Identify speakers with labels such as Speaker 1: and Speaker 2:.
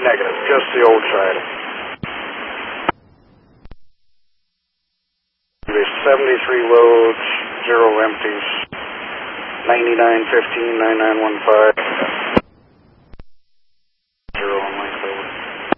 Speaker 1: Negative, just the old side. 73 loads, 0 empties, 9915, 9915.